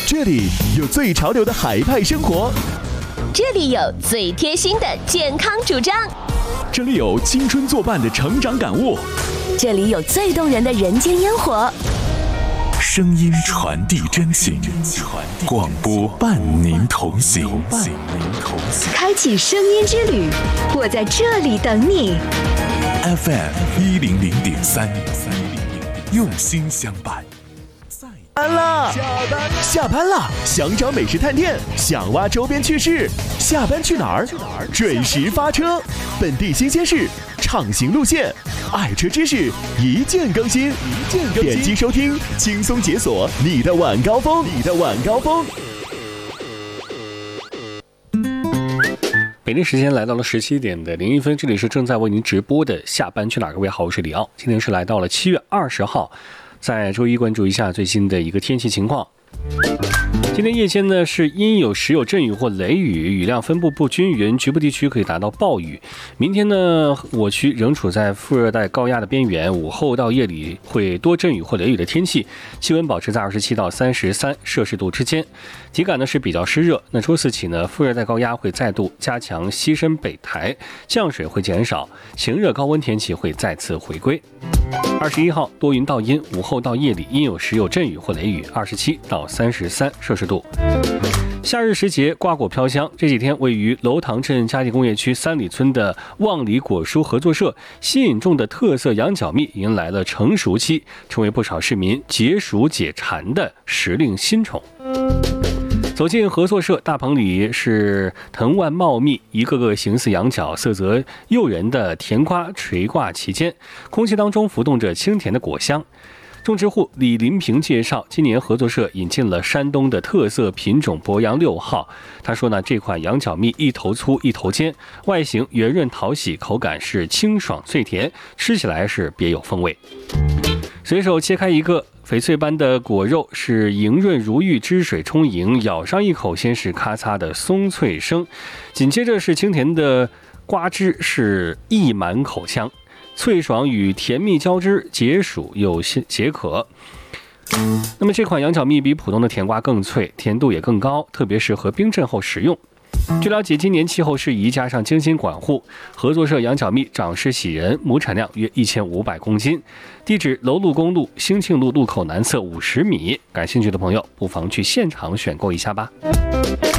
这里有最潮流的海派生活， 这里有最贴心的健康主张， 这里有青春作伴的成长感悟， 这里有最动人的人间烟火。 声音传递真情，广播伴您同行。 开启声音之旅，我在这里等你。 FM100.3，用心相伴。下班了，想找美食探店，想挖周边趣事，下班去哪儿？准时发车，本地新鲜事，畅行路线，爱车知识一键更新。点击收听，轻松解锁你的晚高峰。 北京时间来到了17点的01分，这里是正在为您直播的下班去哪儿？各位好，我是李奥。今天是来到了7月20号，在周一关注一下最新的一个天气情况。今天夜间呢是阴有时有阵雨或雷雨，雨量分布不均匀，局部地区可以达到暴雨。明天呢，我区仍处在副热带高压的边缘，午后到夜里会多阵雨或雷雨的天气，气温保持在27到33摄氏度之间，体感呢是比较湿热。那周四起呢，副热带高压会再度加强西伸北抬，降水会减少，晴热高温天气会再次回归。21号多云到阴，午后到夜里阴有时有阵雨或雷雨，27到33摄氏度。夏日时节，瓜果飘香。这几天，位于楼塘镇嘉定工业区3里村的旺里果蔬合作社新引种的特色羊角蜜迎来了成熟期，成为不少市民解暑解馋的时令新宠。走进合作社大棚里，是藤蔓茂密，一个个形似羊角、色泽诱人的甜瓜垂挂其间，空气当中浮动着清甜的果香。种植户李林平介绍，今年合作社引进了山东的特色品种博洋6号。他说呢，这款羊角蜜一头粗一头尖，外形圆润讨喜，口感是清爽脆甜，吃起来是别有风味。随手切开一个翡翠般的果肉，是莹润如玉，汁水充盈，咬上一口先是咔嚓的松脆声，紧接着是清甜的瓜汁，是溢满口腔，脆爽与甜蜜交织，解暑又解渴。那么这款羊角蜜比普通的甜瓜更脆，甜度也更高，特别适合冰镇后食用。据了解，今年气候适宜，加上精心管护，合作社羊角蜜长势喜人，亩产量约1500公斤。地址：楼路公路兴庆路路口南侧50米。感兴趣的朋友不妨去现场选购一下吧。